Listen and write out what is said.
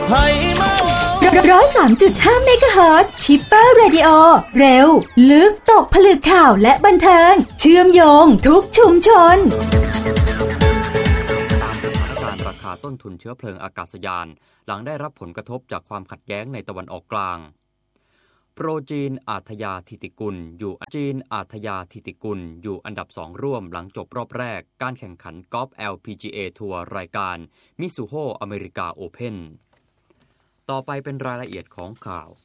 103.5 เมกะเฮิรตซ์ชิปเปอร์เรดิโอเร็วลึกตกผลึกข่าวและบันเทิงเชื่อมโยงทุกชุมชนการราคาต้นทุนเชื้อเพลิงอากาศยานหลังได้รับผลกระทบจากความขัดแย้งในตะวันออกกลางโปรจีนอาทยาธิติกุลอยู่อันดับ2ร่วมหลังจบรอบแรกการแข่งขันกอล์ฟ LPGA ทัวร์รายการมิซูโฮอเมริกาโอเพ่นต่อไปเป็นรายละเอียดของข่าว